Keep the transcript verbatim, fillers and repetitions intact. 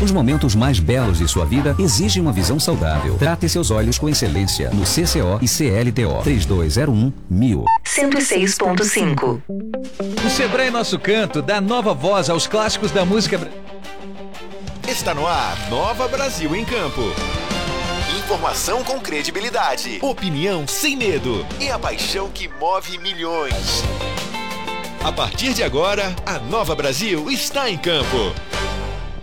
Os momentos mais belos de sua vida exigem uma visão saudável. Trate seus olhos com excelência no C C O e C L T O. três dois zero um mil. cento e seis ponto cinco. O Sebrae Nosso Canto dá nova voz aos clássicos da música. Está no ar, Nova Brasil em Campo. Informação com credibilidade, opinião sem medo e a paixão que move milhões. A partir de agora, a Nova Brasil está em campo.